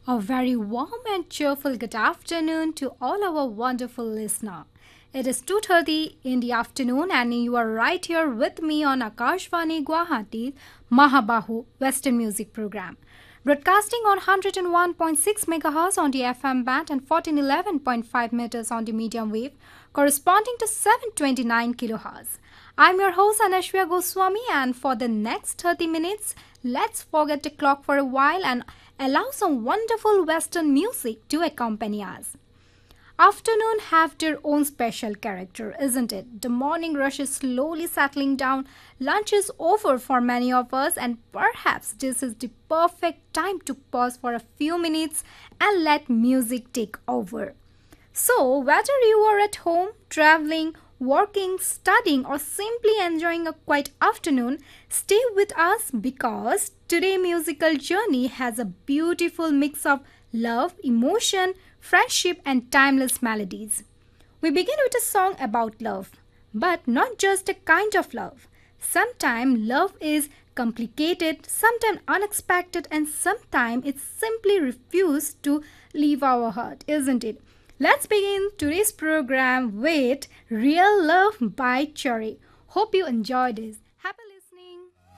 A very warm and cheerful good afternoon to all our wonderful listener. It is 2:30 in the afternoon and you are right here with me on Akashvani Guwahati Mahabahu Western Music Program. Broadcasting on 101.6 MHz on the FM band and 1411.5 meters on the medium wave, corresponding to 729 kHz. I'm your host Anashwya Goswami, and for the next 30 minutes, let's forget the clock for a while and allow some wonderful Western music to accompany us. Afternoon have their own special character, isn't it? The morning rush is slowly settling down, lunch is over for many of us, and perhaps this is the perfect time to pause for a few minutes and let music take over. So, whether you are at home, traveling, working, studying, or simply enjoying a quiet afternoon, stay with us because today's musical journey has a beautiful mix of love, emotion, friendship, and timeless melodies. We begin with a song about love, but not just a kind of love. Sometimes love is complicated, sometimes unexpected, and sometimes it simply refuses to leave our heart, isn't it? Let's begin today's program with Real Love by Cherry. Hope you enjoy this.